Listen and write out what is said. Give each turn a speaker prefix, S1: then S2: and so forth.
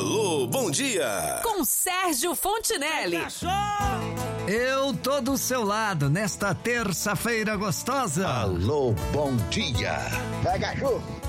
S1: Alô, bom dia!
S2: Com Sérgio Fontinelli.
S3: Eu tô do seu lado nesta terça-feira gostosa.
S1: Alô, bom dia!
S4: Vai, cachorro!